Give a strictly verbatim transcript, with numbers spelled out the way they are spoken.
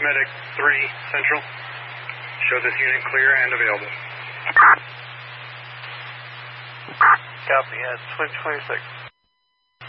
Medic three Central. Show this unit clear and available. Copy, at switch twenty-six.